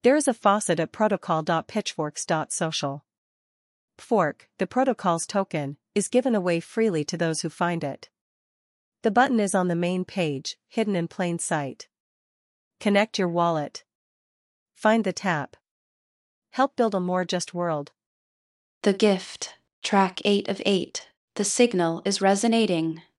There is a faucet at protocol.pitchforks.social. Fork, the protocol's token, is given away freely to those who find it. The button is on the main page, hidden in plain sight. Connect your wallet. Find the tap. Help build a more just world. The Gift, track 8 of 8. The signal is resonating.